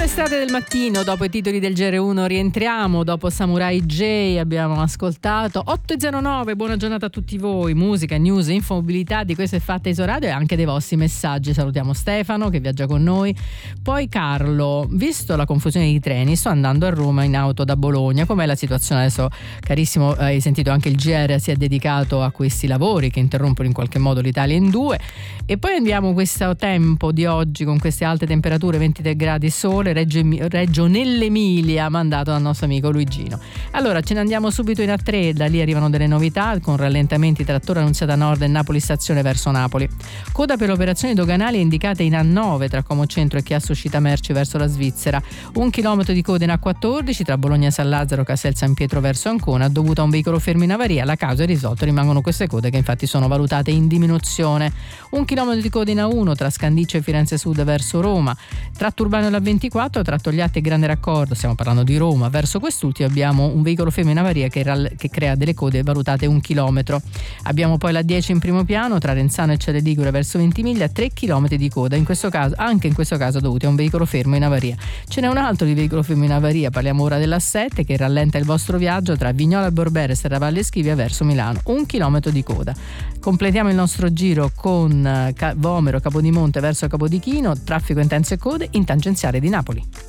Strade del mattino, dopo i titoli del GR1 rientriamo, dopo Samurai J abbiamo ascoltato 8.09, buona giornata a tutti voi, musica, news, infomobilità, di questo è fatta Isoradio e anche dei vostri messaggi. Salutiamo Stefano che viaggia con noi, poi Carlo, visto la confusione di treni sto andando a Roma in auto da Bologna, com'è la situazione adesso? Carissimo, hai sentito anche il GR si è dedicato a questi lavori che interrompono in qualche modo l'Italia in due, e poi andiamo questo tempo di oggi con queste alte temperature, 23 gradi sole, Reggio nell'Emilia, mandato dal nostro amico Luigino. Allora ce ne andiamo subito in A3, da lì arrivano delle novità con rallentamenti tra Torre Annunziata Nord e Napoli Stazione verso Napoli. Coda per le operazioni doganali indicate in A9 tra Como Centro e Chiasso Uscita Merci verso la Svizzera. 1 chilometro di coda in A14 tra Bologna e San Lazzaro, Castel San Pietro verso Ancona, dovuta a un veicolo fermo in avaria. La causa è risolta, rimangono queste code che infatti sono valutate in diminuzione. 1 chilometro di coda in A1 tra Scandiccio e Firenze Sud verso Roma. Tratto urbano e la 24 tra Togliatti e Grande Raccordo, stiamo parlando di Roma, verso quest'ultimo abbiamo un veicolo fermo in avaria che crea delle code valutate 1 chilometro. Abbiamo poi la 10 in primo piano tra Renzano e Celle Ligure verso Ventimiglia, 3 chilometri di coda, anche in questo caso dovuti a un veicolo fermo in avaria. Ce n'è un altro di veicolo fermo in avaria, parliamo ora della 7 che rallenta il vostro viaggio tra Vignola al Borbere e Serravalle Schivia verso Milano, 1 chilometro di coda. Completiamo il nostro giro con Vomero, Capodimonte verso Capodichino, traffico intenso e code in tangenziale di Napoli.